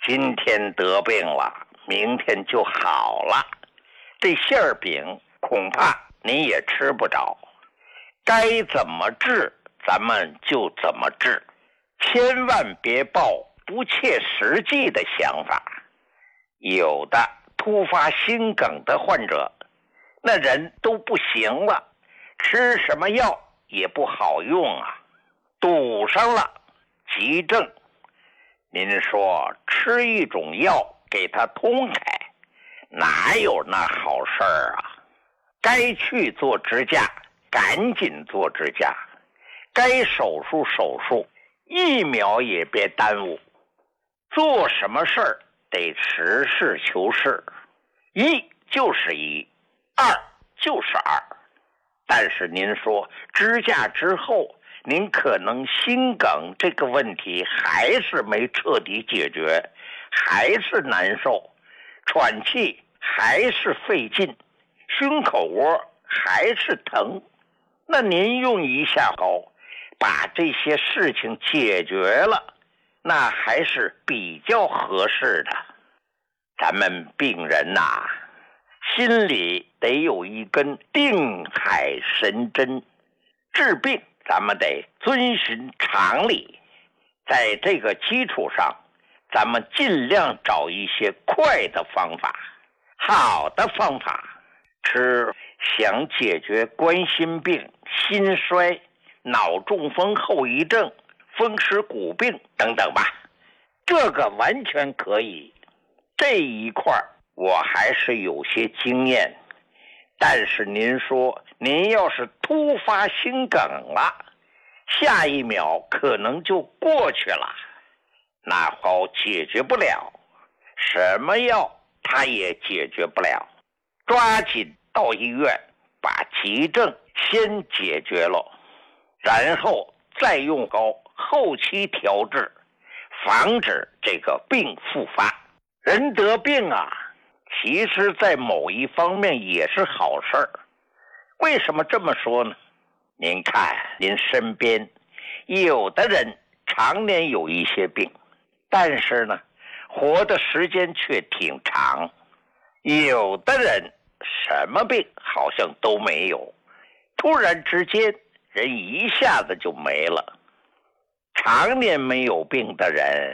今天得病了，明天就好了。这馅儿饼恐怕你也吃不着。该怎么治，咱们就怎么治，千万别抱不切实际的想法。有的突发心梗的患者，那人都不行了，吃什么药也不好用啊，堵上了急症。您说吃一种药给他通开，哪有那好事儿啊？该去做支架赶紧做支架，该手术手术，一秒也别耽误。做什么事儿得实事求是，一就是一，二就是二。但是您说支架之后，您可能心梗这个问题还是没彻底解决，还是难受，喘气还是费劲，胸口窝还是疼。那您用一下膏把这些事情解决了，那还是比较合适的。咱们病人呐，心里得有一根定海神针，治病咱们得遵循常理，在这个基础上，咱们尽量找一些快的方法，好的方法，吃想解决冠心病、心衰、脑中风后遗症、风湿骨病等等吧，这个完全可以。这一块我还是有些经验，但是您说您要是突发心梗了，下一秒可能就过去了，那好解决不了，什么药它也解决不了。抓紧到医院把急症先解决了，然后再用膏后期调治，防止这个病复发。人得病啊，其实在某一方面也是好事儿。为什么这么说呢？您看您身边有的人常年有一些病，但是呢活的时间却挺长，有的人什么病好像都没有，突然之间人一下子就没了。常年没有病的人